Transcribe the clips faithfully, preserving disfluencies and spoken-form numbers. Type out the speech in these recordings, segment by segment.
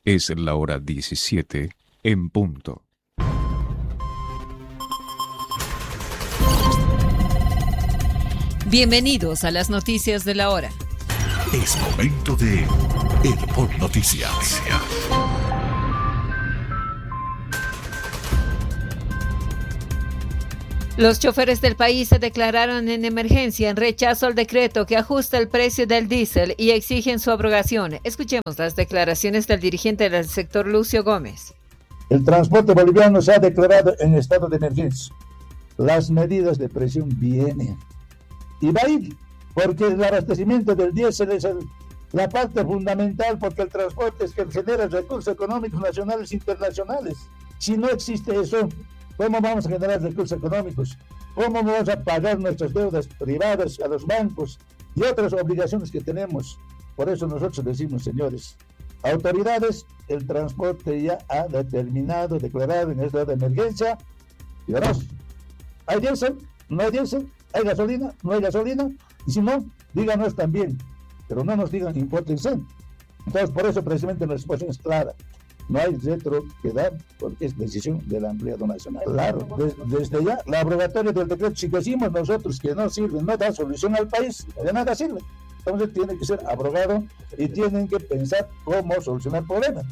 Es la hora diecisiete en punto. Bienvenidos a las noticias de la hora. Es momento de Herpol Noticias. Los choferes del país se declararon en emergencia en rechazo al decreto que ajusta el precio del diésel y exigen su abrogación. Escuchemos las declaraciones del dirigente del sector, Lucio Gómez. El transporte boliviano se ha declarado en estado de emergencia. Las medidas de presión vienen. Y va a ir, porque el abastecimiento del diésel es el, la parte fundamental, porque el transporte es que genera recursos económicos nacionales e internacionales. Si no existe eso, ¿cómo vamos a generar recursos económicos? ¿Cómo vamos a pagar nuestras deudas privadas a los bancos y otras obligaciones que tenemos? Por eso nosotros decimos, señores, autoridades, el transporte ya ha determinado, declarado en estado de emergencia. Y ahora, ¿hay diésel? ¿No hay diésel? ¿Hay gasolina? ¿No hay gasolina? Y si no, díganos también, pero no nos digan impórtense. Entonces, por eso precisamente la situación es clara. No hay retro que dar porque es decisión del empleado nacional. Claro, des, desde ya, la abrogatoria del decreto, si decimos nosotros que no sirve, no da solución al país, de nada sirve. Entonces tiene que ser abrogado y tienen que pensar cómo solucionar el problema.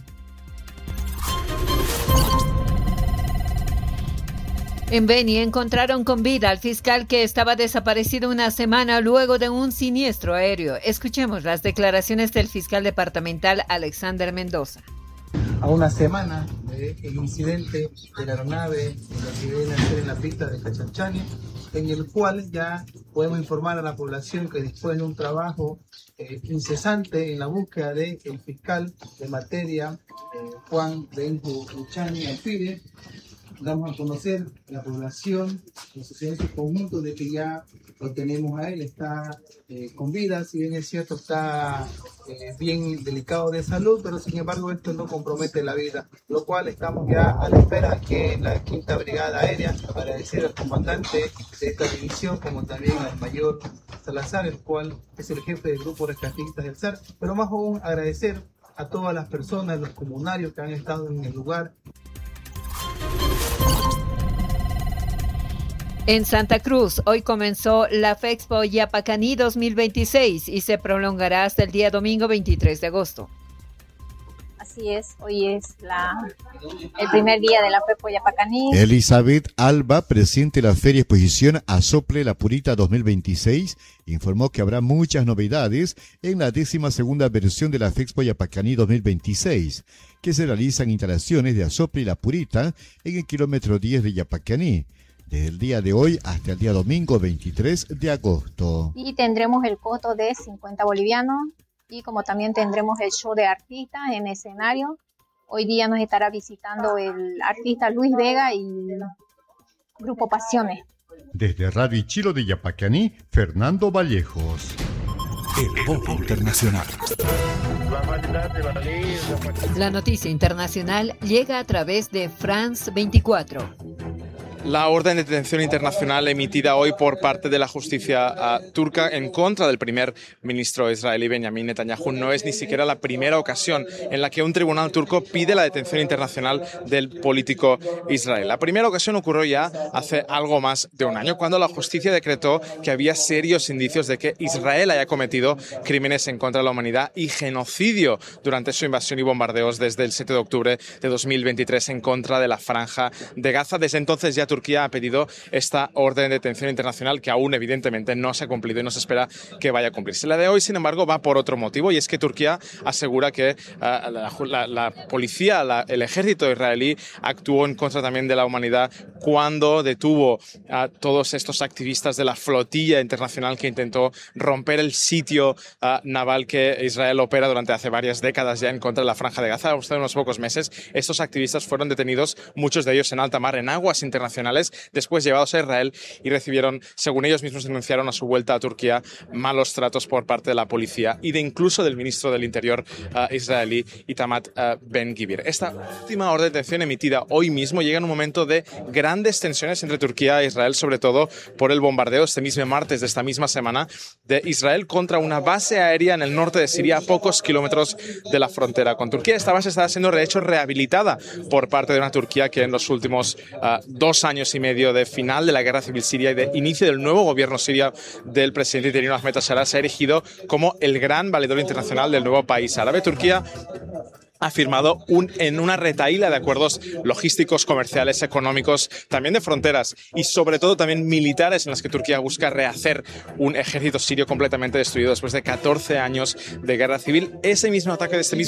En Beni encontraron con vida al fiscal que estaba desaparecido una semana luego de un siniestro aéreo. Escuchemos las declaraciones del fiscal departamental Alexander Mendoza. A una semana del incidente de la aeronave que debe nacer en la pista de Cachanchani, en el cual ya podemos informar a la población que después de un trabajo eh, incesante en la búsqueda del fiscal de materia, eh, Juan Benju Uchani Alpide, damos a conocer a la población, la sociedad en su conjunto, de que ya lo tenemos a él, está eh, con vida, si bien es cierto está eh, bien delicado de salud, pero sin embargo esto no compromete la vida, lo cual estamos ya a la espera que la Quinta Brigada Aérea, agradecer al comandante de esta división, como también al mayor Salazar, el cual es el jefe del grupo rescatistas del S A R, pero más aún agradecer a todas las personas, los comunarios que han estado en el lugar. En Santa Cruz, hoy comenzó la FEXPO Yapacaní dos mil veintiséis y se prolongará hasta el día domingo veintitrés de agosto. Así es, hoy es la, el primer día de la FEXPO Yapacaní. Elizabeth Alba, presidente de la Feria Exposición Asople La Purita dos mil veintiséis, informó que habrá muchas novedades en la décima segunda versión de la FEXPO Yapacaní dos mil veintiséis, que se realizan instalaciones de Asople La Purita en el kilómetro diez de Yapacaní, desde el día de hoy hasta el día domingo veintitrés de agosto. Y tendremos el costo de cincuenta bolivianos y como también tendremos el show de artistas en escenario. Hoy día nos estará visitando el artista Luis Vega y Grupo Pasiones. Desde Radio Ichilo de Yapacaní, Fernando Vallejos. Herpol Internacional. La noticia internacional llega a través de France veinticuatro. La orden de detención internacional emitida hoy por parte de la justicia uh, turca en contra del primer ministro israelí Benjamin Netanyahu no es ni siquiera la primera ocasión en la que un tribunal turco pide la detención internacional del político israelí. La primera ocasión ocurrió ya hace algo más de un año, cuando la justicia decretó que había serios indicios de que Israel haya cometido crímenes en contra de la humanidad y genocidio durante su invasión y bombardeos desde el siete de octubre de dos mil veintitrés en contra de la Franja de Gaza. Desde entonces ya Turquía ha pedido esta orden de detención internacional que aún evidentemente no se ha cumplido y no se espera que vaya a cumplirse. La de hoy, sin embargo, va por otro motivo, y es que Turquía asegura que uh, la, la, la policía, la, el ejército israelí actuó en contra también de la humanidad cuando detuvo a todos estos activistas de la flotilla internacional que intentó romper el sitio uh, naval que Israel opera durante hace varias décadas ya en contra de la Franja de Gaza. Hace unos pocos meses estos activistas fueron detenidos, muchos de ellos en alta mar, en aguas internacionales internacionales, después llevados a Israel y recibieron, según ellos mismos denunciaron a su vuelta a Turquía, malos tratos por parte de la policía y de incluso del ministro del Interior uh, israelí, Itamar uh, Ben-Gvir. Esta última orden de detención emitida hoy mismo llega en un momento de grandes tensiones entre Turquía e Israel, sobre todo por el bombardeo este mismo martes de esta misma semana de Israel contra una base aérea en el norte de Siria, a pocos kilómetros de la frontera con Turquía. Esta base está siendo de hecho rehabilitada por parte de una Turquía que en los últimos uh, dos años y medio de final de la guerra civil siria y de inicio del nuevo gobierno sirio del presidente interino Ahmed Al-Shara se ha erigido como el gran valedor internacional del nuevo país árabe. Turquía ha firmado un, en una retahíla de acuerdos logísticos, comerciales, económicos, también de fronteras y sobre todo también militares, en las que Turquía busca rehacer un ejército sirio completamente destruido después de catorce años de guerra civil. Ese mismo ataque de este mismo